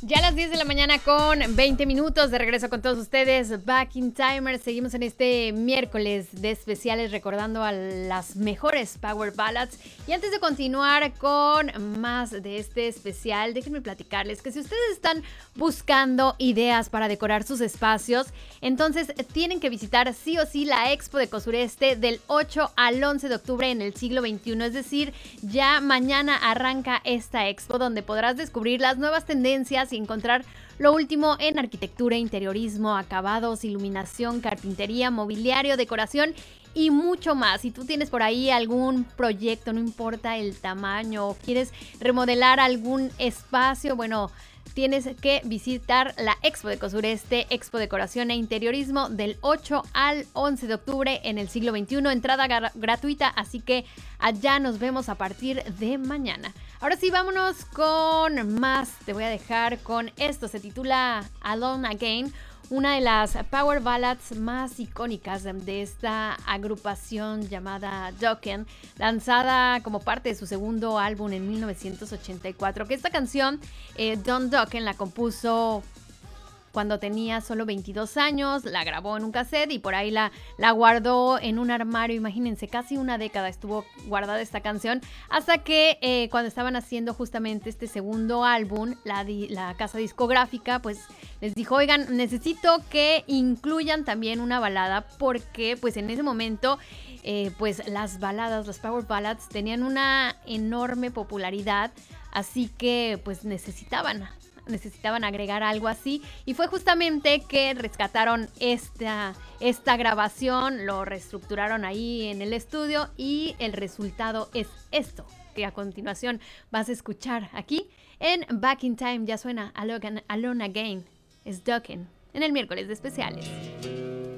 Ya a las 10 de la mañana con 20 minutos de regreso con todos ustedes, Back in Timer. Seguimos en este miércoles de especiales recordando a las mejores Power Ballads. Y antes de continuar con más de este especial, déjenme platicarles que si ustedes están buscando ideas para decorar sus espacios, entonces tienen que visitar sí o sí la Expo de Cosureste del 8 al 11 de octubre en el siglo XXI. Es decir, ya mañana arranca esta expo donde podrás descubrir las nuevas tendencias y encontrar lo último en arquitectura, interiorismo, acabados, iluminación, carpintería, mobiliario, decoración y mucho más. Si tú tienes por ahí algún proyecto, no importa el tamaño, o quieres remodelar algún espacio, bueno, tienes que visitar la Expo de Cosureste, Expo Decoración e Interiorismo del 8 al 11 de octubre en el siglo XXI. Entrada gratuita, así que allá nos vemos a partir de mañana. Ahora sí, vámonos con más. Te voy a dejar con esto. Se titula Alone Again. Una de las power ballads más icónicas de esta agrupación llamada Dokken, lanzada como parte de su segundo álbum en 1984, que esta canción Don Dokken la compuso cuando tenía solo 22 años, la grabó en un cassette y por ahí la guardó en un armario. Imagínense, casi una década estuvo guardada esta canción, hasta que cuando estaban haciendo justamente este segundo álbum, la casa discográfica pues les dijo, oigan, necesito que incluyan también una balada, porque pues en ese momento pues las baladas, las power ballads tenían una enorme popularidad, así que pues necesitaban agregar algo así, y fue justamente que rescataron esta grabación, lo reestructuraron ahí en el estudio y el resultado es esto que a continuación vas a escuchar aquí en Back in Time. Ya suena Alone Again, es Dokken en el miércoles de especiales.